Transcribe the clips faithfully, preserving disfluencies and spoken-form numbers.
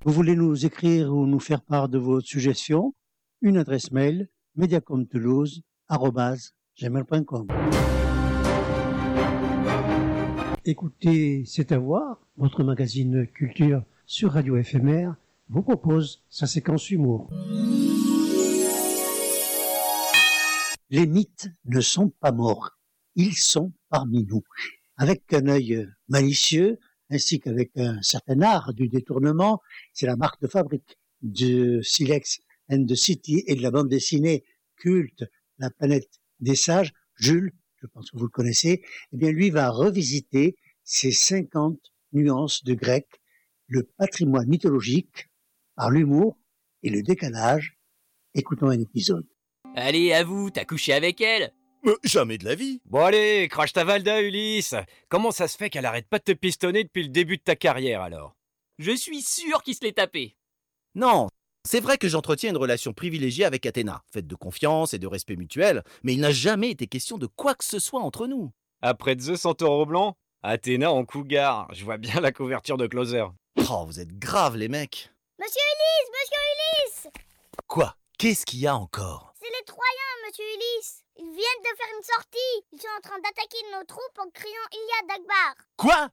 Vous voulez nous écrire ou nous faire part de vos suggestions? Une adresse mail, mediacomtoulouse arobase gmail point com. Écoutez, c'est à voir, votre magazine culture sur Radio F M R vous propose sa séquence humour. Les mythes ne sont pas morts, ils sont parmi nous. Avec un œil malicieux, ainsi qu'avec un certain art du détournement, c'est la marque de fabrique de Silex and the City et de la bande dessinée culte La planète des sages. Jules, je pense que vous le connaissez, eh bien lui va revisiter ces cinquante nuances de grec, le patrimoine mythologique, par l'humour et le décalage. Écoutons un épisode. Allez, avoue, t'as couché avec elle? Mais jamais de la vie. Bon allez, crache ta Valda, Ulysse. Comment ça se fait qu'elle arrête pas de te pistonner depuis le début de ta carrière, alors? Je suis sûr qu'il se l'est tapé. Non, c'est vrai que j'entretiens une relation privilégiée avec Athéna, faite de confiance et de respect mutuel, mais il n'a jamais été question de quoi que ce soit entre nous. Après Zeus en taureau blanc, Athéna en cougar. Je vois bien la couverture de Closer. Oh, vous êtes graves, les mecs. Monsieur Ulysse, monsieur Ulysse! Quoi? Qu'est-ce qu'il y a encore? C'est les Troyens, monsieur Ulysse. Ils viennent de faire une sortie. Ils sont en train d'attaquer nos troupes en criant Iliad Akbar. Quoi?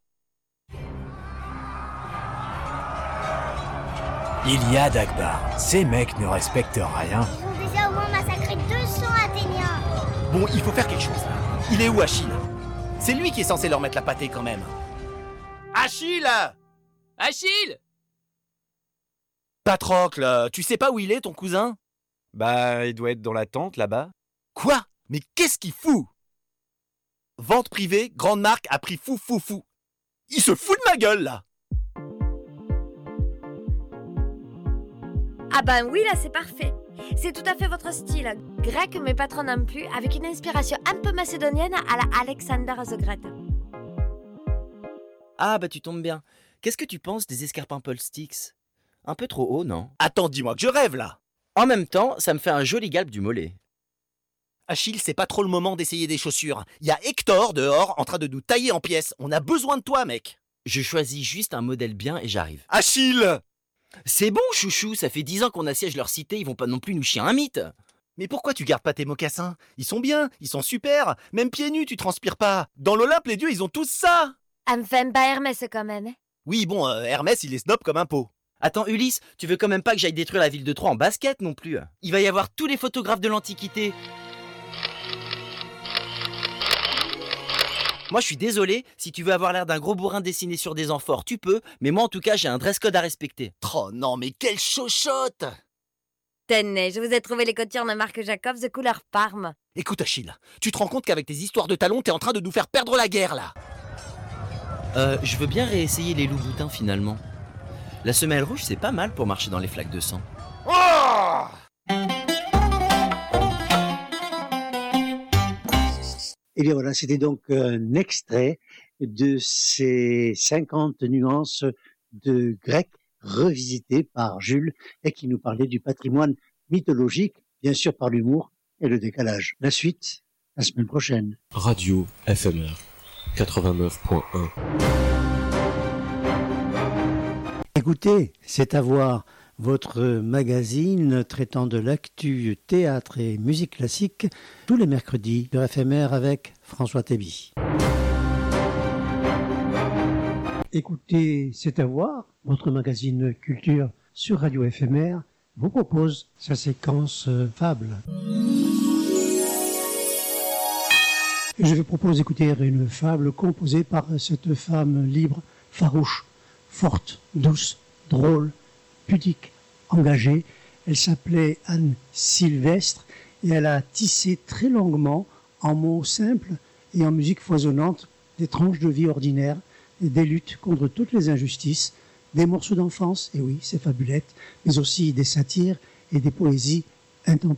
Iliad Akbar. Ces mecs ne respectent rien. Ils ont déjà au moins massacré deux cents Athéniens. Bon, il faut faire quelque chose, là. Il est où, Achille? C'est lui qui est censé leur mettre la pâtée, quand même. Achille! Achille! Patrocle, tu sais pas où il est, ton cousin? Bah, il doit être dans la tente, là-bas. Quoi? Mais qu'est-ce qu'il fout? Vente privée, grande marque, à prix fou fou fou. Il se fout de ma gueule, là. Ah ben oui, là c'est parfait. C'est tout à fait votre style. Grec mais pas trop non plus, avec une inspiration un peu macédonienne à la Alexander the Great. Ah bah tu tombes bien. Qu'est-ce que tu penses des escarpins Paul Sticks? Un peu trop haut, non? Attends, dis-moi que je rêve, là. En même temps, ça me fait un joli galbe du mollet. Achille, c'est pas trop le moment d'essayer des chaussures. Il y a Hector dehors en train de nous tailler en pièces. On a besoin de toi, mec. Je choisis juste un modèle bien et j'arrive. Achille! C'est bon, chouchou, ça fait dix ans qu'on assiège leur cité, ils vont pas non plus nous chier un mythe. Mais pourquoi tu gardes pas tes mocassins? Ils sont bien, ils sont super. Même pieds nus, tu transpires pas. Dans l'Olympe, les dieux, ils ont tous ça. Enfin, pas Hermès quand même. Oui, bon, euh, Hermès, il est snob comme un pot. Attends, Ulysse, tu veux quand même pas que j'aille détruire la ville de Troie en basket non plus? Il va y avoir tous les photographes de l'Antiquité. Moi, je suis désolé, si tu veux avoir l'air d'un gros bourrin dessiné sur des amphores, tu peux, mais moi, en tout cas, j'ai un dress code à respecter. Oh non, mais quelle chochotte! Tenez, je vous ai trouvé les coutures de Marc Jacobs de couleur Parme. Écoute, Achille, tu te rends compte qu'avec tes histoires de talons, t'es en train de nous faire perdre la guerre, là? Euh, je veux bien réessayer les loups-boutins, finalement. La semelle rouge, c'est pas mal pour marcher dans les flaques de sang. Oh! Et bien voilà, c'était donc un extrait de ces cinquante nuances de grec revisitées par Jules et qui nous parlait du patrimoine mythologique, bien sûr par l'humour et le décalage. La suite, la semaine prochaine. Radio F M R quatre-vingt-neuf point un. Écoutez, c'est à voir, votre magazine traitant de l'actu théâtre et musique classique tous les mercredis de F M R avec François Théby. Écoutez, c'est à voir, votre magazine culture sur Radio F M R vous propose sa séquence euh, fable. Je vous propose d'écouter une fable composée par cette femme libre, farouche, forte, douce, drôle, pudique, engagée. Elle s'appelait Anne Sylvestre et elle a tissé très longuement, en mots simples et en musique foisonnante, des tranches de vie ordinaire, des luttes contre toutes les injustices, des morceaux d'enfance, et oui, c'est fabulette, mais aussi des satires et des poésies intemporelles.